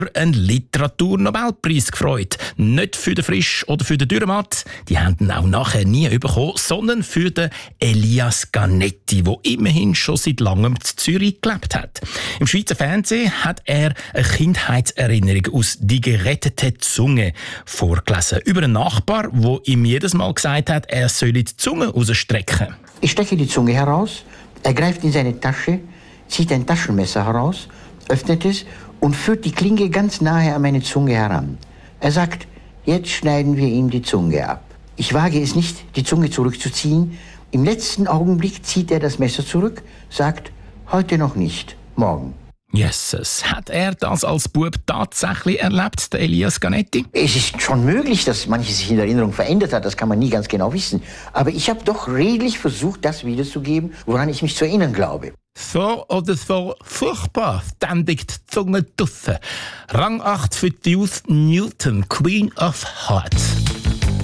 einen Literaturnobelpreis gefreut. Nicht für den Frisch oder für den Dürrematt, die haben ihn auch nachher nie bekommen, sondern für den Elias Canetti, der immerhin schon seit langem in Zürich gelebt hat. Im Schweizer Fernsehen hat er eine Kindheitserinnerung aus «Die gerettete Zunge» vorgelesen. Über einen Nachbar, der ihm jedes Mal gesagt hat, er solle die Zunge rausstrecken. Ich stecke die Zunge heraus, er greift in seine Tasche, zieht ein Taschenmesser heraus, öffnet es und führt die Klinge ganz nahe an meine Zunge heran. Er sagt, jetzt schneiden wir ihm die Zunge ab. Ich wage es nicht, die Zunge zurückzuziehen. Im letzten Augenblick zieht er das Messer zurück, sagt, heute noch nicht, morgen. Jesus, hat er das als Bub tatsächlich erlebt, der Elias Canetti? Es ist schon möglich, dass manches sich in der Erinnerung verändert hat, das kann man nie ganz genau wissen. Aber ich habe doch redlich versucht, das wiederzugeben, woran ich mich zu erinnern glaube. So oder so furchtbar, ständig die Zunge draussen. Rang 8 für Youth Newton, Queen of Hearts.